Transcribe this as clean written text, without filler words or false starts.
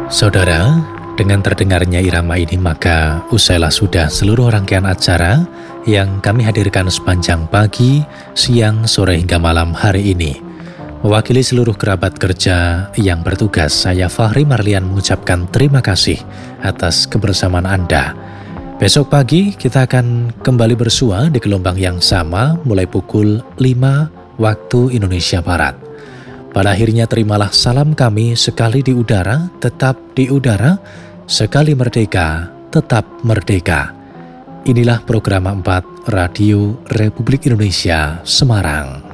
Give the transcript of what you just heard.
Saudara, dengan terdengarnya irama ini maka usailah sudah seluruh rangkaian acara yang kami hadirkan sepanjang pagi, siang, sore hingga malam hari ini. Mewakili seluruh kerabat kerja yang bertugas, saya Fahri Marlian mengucapkan terima kasih atas kebersamaan Anda. Besok pagi kita akan kembali bersua di gelombang yang sama mulai pukul 5 waktu Indonesia Barat. Pada akhirnya terimalah salam kami, sekali di udara, tetap di udara, sekali merdeka, tetap merdeka. Inilah program 4 Radio Republik Indonesia Semarang.